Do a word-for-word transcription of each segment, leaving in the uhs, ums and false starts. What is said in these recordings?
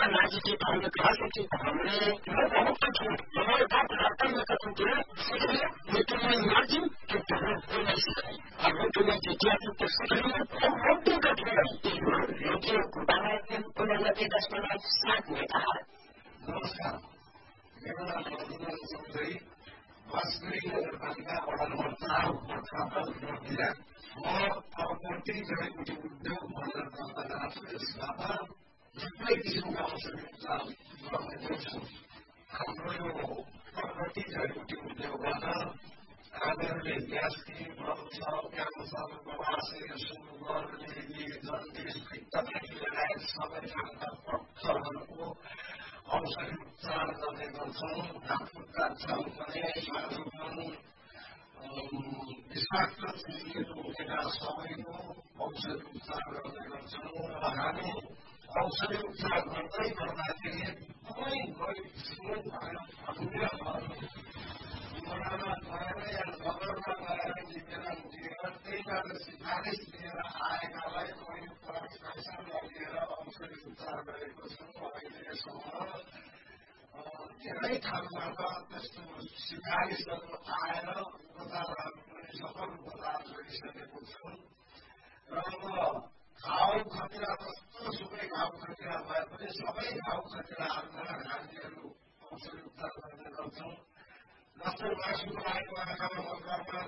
लागि चाहिँ हामीले कहाँदेखि हामीले बहुत कठिन हमारे बात वार्ता में कठिन थे इसलिए लेकिन मैं इमेजिन कि वो नहीं सके और वो तुम्हें जितिया की पुस्तक है वो बहुत ही कठिन है लेकिन खुदाने उन्होंने दस मिनट साथ में कहा नमस्कार मेरा नाम रघुनाथ चौधरी वास्तविक नगरपालिका वडा नम्बर चार उपप्रमुख जिल्ला म अब प्रति जनाको उद्योग भनेर दर्ता गराउँछु यसबाट थुप्रै किसिमका अवसरहरू गर्ने गर्छौँ हाम्रो यो प्रति जनाको उद्योगबाट हामीहरूले ग्यासकी बल्छ क्यान्सर प्रवासी सुगरदेखि जन्डिस पित्तदेखि लगायत सबै खालका पत्थरहरूको औषधि उपचार गर्ने गर्छौँ हातखुट्टा छल्कने साँझुपन विषाक्त चिजहरू उठेका सबैको औषधि उपचार गर्ने गर्छौँ र हामी औषधि उपचार गर्दै गर्दाखेरि एकदमै गरीब श्रीमन्त भएर फर्किएर वडामा गएर या नगरमा गएर निवेदन दिएर त्यहीबाट सिफारिस दिएर आएकालाई मैले पैसा लगेर औषधि उपचार गरेको छु अहिले यसम्म धेरै ठाउँबाट त्यस्तो सिफारिसहरू आएर उपचारहरू पनि सफल उपचार गरिसकेको छु र अब घाउ खटिरा जस्तो सुकै घाउ खटिरा भए पनि सबै घाउ खटिराहरूमा हामीहरू औषधि उपचार गर्ने गर्छौँ जस्तै मासुको लागेको आँखामा मकरमा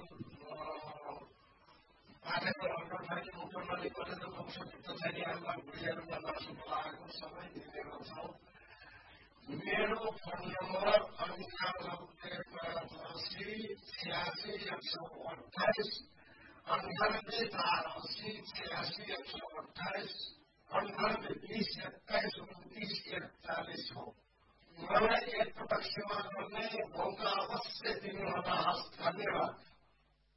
पाठेको अन्तर्फाइटिङ उपनली गरेर औषधि पछाडिहरूमा भुँडीहरूमा मासुको लागेको सबै दिने गर्छौँ मेरो फोन नम्बर अन्ठानब्बे पचासी छ्यासी एक सौ अठाइस अन्ठानब्बे चार अस्सी छ्यासी एक सौ अठाइस अन्ठानब्बे बिस एक्काइस उन्तिस एकचालिस हो मलाई एकपटक सेवा गर्ने मौका अवश्य दिनुहोला। धन्यवाद।